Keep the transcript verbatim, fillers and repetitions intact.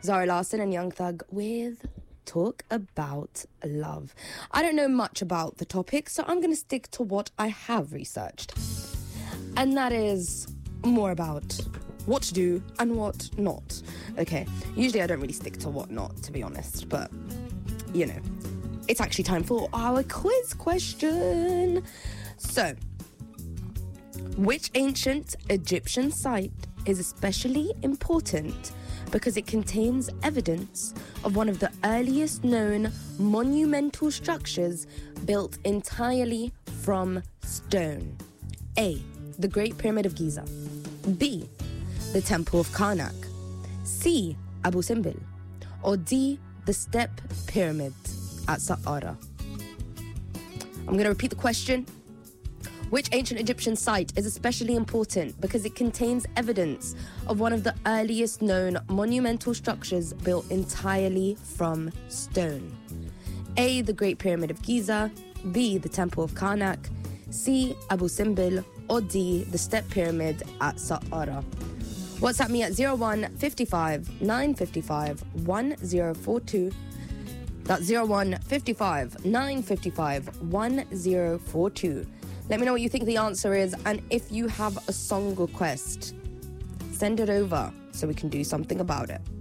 Zara Larsson and Young Thug with Talk About Love. I don't know much about the topic, so I'm going to stick to what I have researched. And that is more about what to do and what not. Okay, usually I don't really stick to what not, to be honest, but, you know, it's actually time for our quiz question. So, which ancient Egyptian site is especially important because it contains evidence of one of the earliest known monumental structures built entirely from stone? A. The Great Pyramid of Giza. B. The Temple of Karnak. C. Abu Simbel. Or D. The Step Pyramid at Saqqara. I'm going to repeat the question. Which ancient Egyptian site is especially important because it contains evidence of one of the earliest known monumental structures built entirely from stone? A. The Great Pyramid of Giza. B. The Temple of Karnak. C. Abu Simbel. Or D. The Step Pyramid at Saqqara. WhatsApp me at zero one five five nine five five one zero four two. That's zero one five five nine five five one zero four two. Let me know what you think the answer is, and if you have a song request, send it over so we can do something about it.